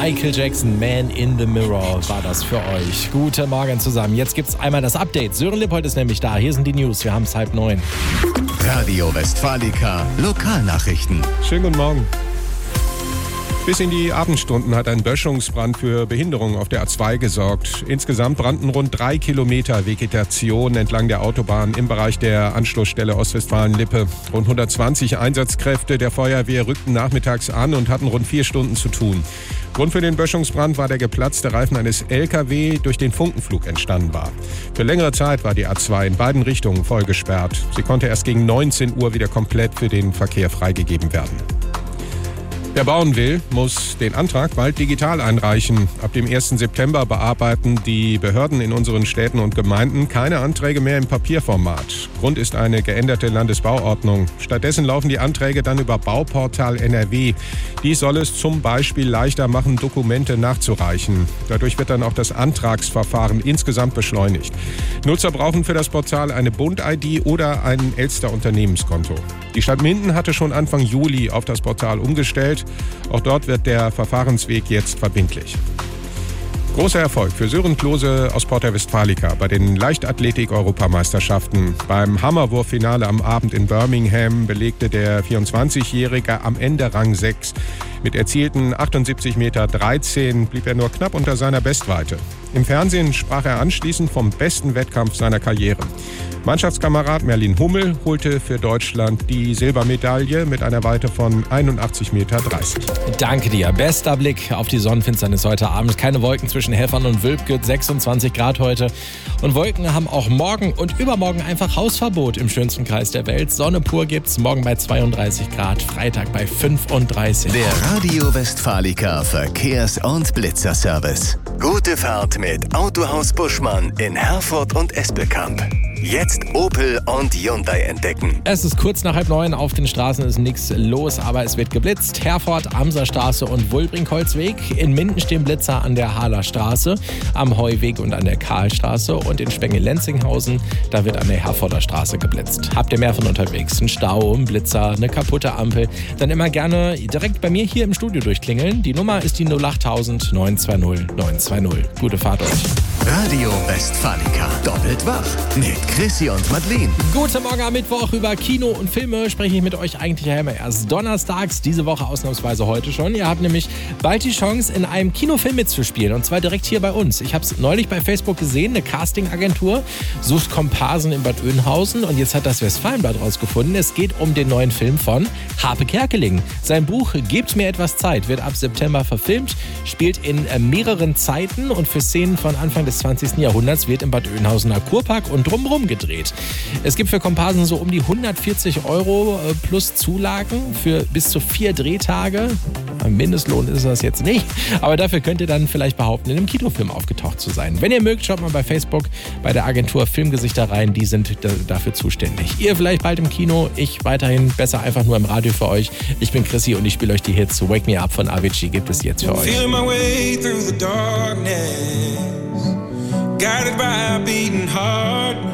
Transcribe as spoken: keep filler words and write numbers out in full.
Michael Jackson, Man in the Mirror war das für euch. Guten Morgen zusammen. Jetzt gibt's einmal das Update. Sören Lippold ist nämlich da. Hier sind die News. Wir haben es halb neun. Radio Westfalica Lokalnachrichten. Schönen guten Morgen. Bis in die Abendstunden hat ein Böschungsbrand für Behinderungen auf der A zwei gesorgt. Insgesamt brannten rund drei Kilometer Vegetation entlang der Autobahn im Bereich der Anschlussstelle Ostwestfalen-Lippe. Rund hundertzwanzig Einsatzkräfte der Feuerwehr rückten nachmittags an und hatten rund vier Stunden zu tun. Grund für den Böschungsbrand war der geplatzte Reifen eines L K W, durch den Funkenflug entstanden war. Für längere Zeit war die A zwei in beiden Richtungen voll gesperrt. Sie konnte erst gegen neunzehn Uhr wieder komplett für den Verkehr freigegeben werden. Wer bauen will, muss den Antrag bald digital einreichen. Ab dem ersten September bearbeiten die Behörden in unseren Städten und Gemeinden keine Anträge mehr im Papierformat. Grund ist eine geänderte Landesbauordnung. Stattdessen laufen die Anträge dann über Bauportal N R W. Dies soll es zum Beispiel leichter machen, Dokumente nachzureichen. Dadurch wird dann auch das Antragsverfahren insgesamt beschleunigt. Nutzer brauchen für das Portal eine Bund-I D oder ein Elster-Unternehmenskonto. Die Stadt Minden hatte schon Anfang Juli auf das Portal umgestellt. Auch dort wird der Verfahrensweg jetzt verbindlich. Großer Erfolg für Sören Klose aus Porta Westfalica bei den Leichtathletik-Europameisterschaften. Beim Hammerwurffinale am Abend in Birmingham belegte der vierundzwanzigjährige am Ende Rang sechs. Mit erzielten achtundsiebzig Komma dreizehn Meter blieb er nur knapp unter seiner Bestweite. Im Fernsehen sprach er anschließend vom besten Wettkampf seiner Karriere. Mannschaftskamerad Merlin Hummel holte für Deutschland die Silbermedaille mit einer Weite von einundachtzig Komma dreißig Meter. Danke dir. Bester Blick auf die Sonnenfinsternis heute Abend. Keine Wolken zwischen Helfern und Wülpke, sechsundzwanzig Grad heute. Und Wolken haben auch morgen und übermorgen einfach Hausverbot im schönsten Kreis der Welt. Sonne pur gibt's morgen bei zweiunddreißig Grad, Freitag bei fünfunddreißig. Der Radio Westfalica Verkehrs- und Blitzerservice. Gute Fahrt mit Autohaus Buschmann in Herford und Espelkamp. Jetzt Opel und Hyundai entdecken. Es ist kurz nach halb neun, auf den Straßen ist nichts los, aber es wird geblitzt. Herford, Amserstraße und Wulbring-Holzweg. In Minden stehen Blitzer an der Haaler Straße, am Heuweg und an der Karlstraße. Und in Spenge-Lenzinghausen, da wird an der Herforder Straße geblitzt. Habt ihr mehr von unterwegs? Ein Stau, ein Blitzer, eine kaputte Ampel? Dann immer gerne direkt bei mir hier im Studio durchklingeln. Die Nummer ist die null achttausend neun zwei null neun zwei null. Gute Fahrt euch. Radio Westfalica. Doppelt wach mit Chrissy und Madeleine. Guten Morgen am Mittwoch. Über Kino und Filme spreche ich mit euch eigentlich ja immer erst donnerstags. Diese Woche ausnahmsweise heute schon. Ihr habt nämlich bald die Chance, in einem Kinofilm mitzuspielen. Und zwar direkt hier bei uns. Ich habe es neulich bei Facebook gesehen. Eine Castingagentur sucht Komparsen in Bad Oeynhausen. Und jetzt hat das Westfalenblatt rausgefunden. Es geht um den neuen Film von Harpe Kerkeling. Sein Buch Gebt mir etwas Zeit wird ab September verfilmt. Spielt in mehreren Zeiten. Und für Szenen von Anfang des zwanzigsten Jahrhunderts wird im Bad Oeynhausener Kurpark und drumherum gedreht. Es gibt für Komparsen so um die hundertvierzig Euro plus Zulagen für bis zu vier Drehtage. Am Mindestlohn ist das jetzt nicht, aber dafür könnt ihr dann vielleicht behaupten, in einem Kinofilm aufgetaucht zu sein. Wenn ihr mögt, schaut mal bei Facebook bei der Agentur Filmgesichter rein, die sind d- dafür zuständig. Ihr vielleicht bald im Kino, ich weiterhin besser einfach nur im Radio für euch. Ich bin Chrissy und ich spiele euch die Hits. Wake Me Up von Avicii gibt es jetzt für euch. Feel my way through the darkness, guided by a beating heart.